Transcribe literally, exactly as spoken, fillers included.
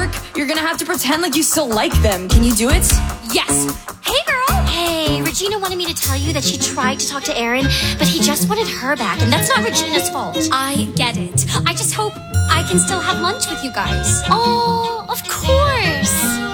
work. You're gonna have to pretend like you still like them. Can you do it? Yes. Hey, girl. Hey, Regina wanted me to tell you that she tried to talk to Aaron, but he just wanted her back, and that's not Regina's fault. I get it. I just hope I can still have lunch with you guys. Oh, of course.